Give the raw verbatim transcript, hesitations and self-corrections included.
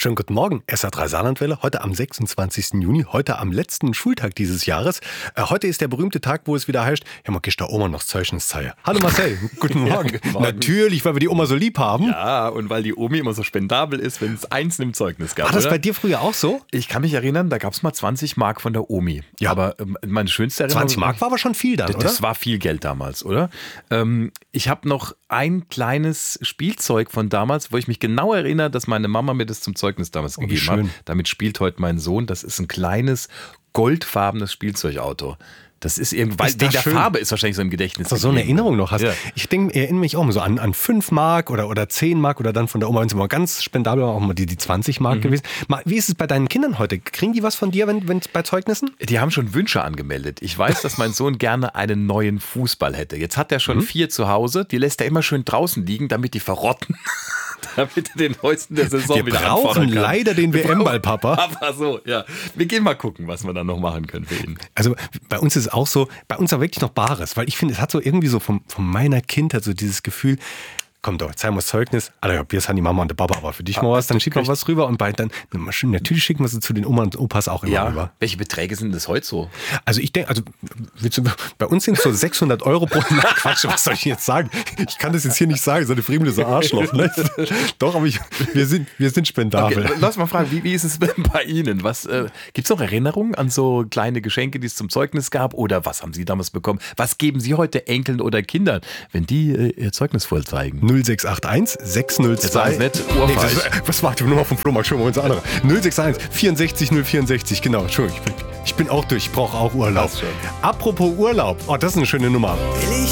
Schönen guten Morgen, S R drei Saarlandwelle, heute am sechsundzwanzigsten Juni, heute am letzten Schultag dieses Jahres. Äh, heute ist der berühmte Tag, wo es wieder heißt, ja, man geht der Oma noch Zeugniszeichen. Hallo Marcel, guten Morgen. Ja, guten Morgen. Natürlich, weil wir die Oma so lieb haben. Ja, und weil die Omi immer so spendabel ist, wenn es eins im Zeugnis gab. War das oder? bei dir früher auch so? Ich kann mich erinnern, da gab es mal zwanzig Mark von der Omi. Ja. Aber ähm, meine schönste Erinnerung... zwanzig Mark war aber schon viel dann, das, oder? das war viel Geld damals, oder? Ähm, ich habe noch ein kleines Spielzeug von damals, wo ich mich genau erinnere, dass meine Mama mir das zum Zeugnis damals Oh, wie gegeben hat. schön. Damit spielt heute mein Sohn. Das ist ein kleines, goldfarbenes Spielzeugauto. Das ist irgendwie, weil Ist das wegen der schön? Farbe ist wahrscheinlich so im Gedächtnis. Dass du so eine geblieben. Erinnerung noch hast. Ja. Ich denke, erinnere mich auch immer so an, an fünf Mark oder, oder zehn Mark oder dann von der Oma, wenn es mal ganz spendabel war, auch mal die, die zwanzig Mark Mhm. gewesen. Mal, wie ist es bei deinen Kindern heute? Kriegen die was von dir, wenn, wenn bei Zeugnissen? Die haben schon Wünsche angemeldet. Ich weiß, dass mein Sohn gerne einen neuen Fußball hätte. Jetzt hat er schon Mhm. vier zu Hause. Die lässt er immer schön draußen liegen, damit die verrotten. Damit er den neuesten der Saison Wir wieder brauchen anfordern kann. leider den W M-Ball, Papa. Aber so, ja. Wir gehen mal gucken, was wir da noch machen können für ihn. Also bei uns ist es auch so, bei uns auch wirklich noch Bares, weil ich finde, es hat so irgendwie so von, von meiner Kindheit so dieses Gefühl, komm doch, zeig mal das Zeugnis. Alter, ja, wir sind die Mama und der Papa, aber für dich mal was, dann schick mal was rüber und bei dann, natürlich schicken wir sie zu den Oma und Opas auch immer Ja, rüber. welche Beträge sind das heute so? Also ich denke, also willst du, bei uns sind es so sechshundert Euro pro Na, Quatsch, was soll ich jetzt sagen? Ich kann das jetzt hier nicht sagen, so eine Friemel, so Arschloch. Ne? Doch, aber ich, wir sind, wir sind spendabel. Okay, lass mal fragen, wie, wie ist es bei Ihnen? Was, äh, gibt es noch Erinnerungen an so kleine Geschenke, die es zum Zeugnis gab? Oder was haben Sie damals bekommen? Was geben Sie heute Enkeln oder Kindern, wenn die äh, ihr Zeugnis vorzeigen? null sechs acht eins sechs null Jetzt sagen zwei. Sie nicht, Ohrfeig. Nee, das, was war die Nummer vom Flohmarkt? Schon mal unsere andere. null sechs eins vierundsechzig null vierundsechzig, genau. Entschuldigung, ich bin, ich bin auch durch, ich brauche auch Urlaub. Passt schon. Apropos Urlaub, oh, das ist eine schöne Nummer. Will ich